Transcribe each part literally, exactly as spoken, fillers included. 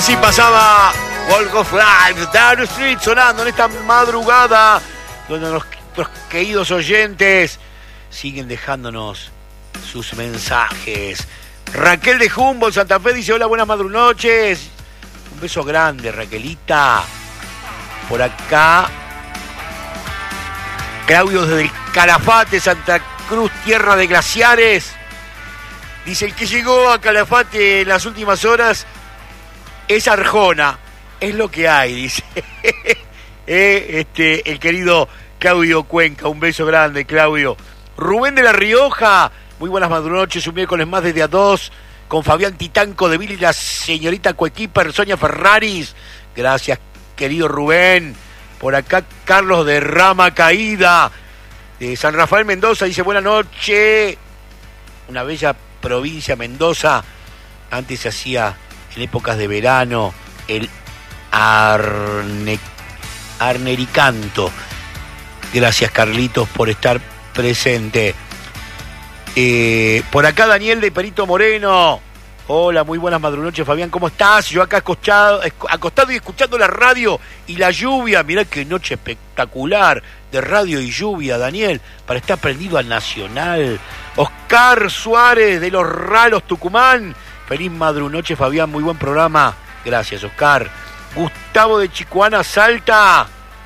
así pasaba Walk of Life, Down Street, sonando en esta madrugada, donde nuestros queridos oyentes siguen dejándonos sus mensajes. Raquel de Humboldt, Santa Fe, dice: hola, buenas madrunoches. Un beso grande, Raquelita. Por acá, Claudio desde el Calafate, Santa Cruz, tierra de glaciares. Dice: el que llegó a Calafate en las últimas horas es Arjona. Es lo que hay, dice. eh, este, el querido Claudio Cuenca. Un beso grande, Claudio. Rubén de La Rioja. Muy buenas madrunoches, un miércoles más desde A dos, con Fabián Titanco de Billy y la señorita coequiper Sonia Ferraris. Gracias, querido Rubén. Por acá, Carlos de Rama Caída, de San Rafael, Mendoza, dice: buenas noches. Una bella provincia, Mendoza. Antes se hacía, en épocas de verano, el arne, arnericanto. Gracias, Carlitos, por estar presente. Eh, por acá, Daniel de Perito Moreno. Hola, muy buenas madrunoches, Fabián, ¿cómo estás? Yo acá acostado, acostado y escuchando la radio y la lluvia. Mirá qué noche espectacular de radio y lluvia, Daniel, para estar prendido al Nacional. Oscar Suárez de Los Ralos, Tucumán. Feliz madrunoche, Fabián, muy buen programa. Gracias, Oscar. Gustavo de Chicuana, Salta.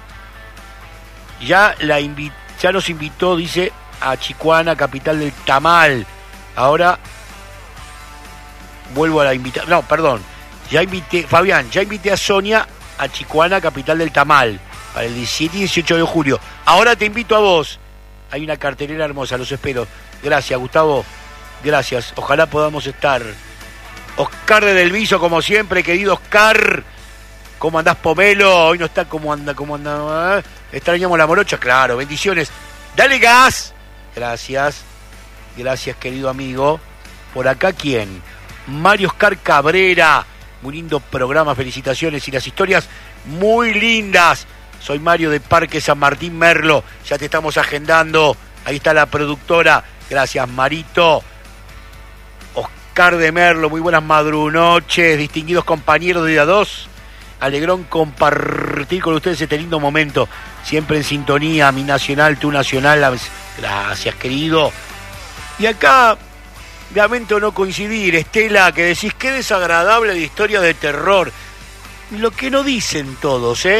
Ya, la invi- ya nos invitó, dice, a Chicuana, capital del tamal. Ahora vuelvo a la invitación. No, perdón. Ya invité, Fabián, ya invité a Sonia a Chicuana, capital del tamal, para el diecisiete y dieciocho de julio. Ahora te invito a vos. Hay una cartelera hermosa, los espero. Gracias, Gustavo. Gracias. Ojalá podamos estar. Oscar de Del Viso, como siempre, querido Oscar. ¿Cómo andás, Pomelo? Hoy no está como anda, cómo anda. ¿Eh? Extrañamos la morocha, claro. Bendiciones. Dale gas. Gracias. Gracias, querido amigo. Por acá, ¿quién? Mario Oscar Cabrera. Muy lindo programa, felicitaciones. Y las historias muy lindas. Soy Mario de Parque San Martín Merlo. Ya te estamos agendando. Ahí está la productora. Gracias, Marito. Oscar de Merlo, muy buenas madrunoches. Distinguidos compañeros de A dos. Alegrón compartir con ustedes este lindo momento. Siempre en sintonía, mi nacional, tu nacional. Gracias, querido. Y acá, lamento no coincidir, Estela, que decís: qué desagradable de historia de terror. Lo que no dicen todos, ¿eh?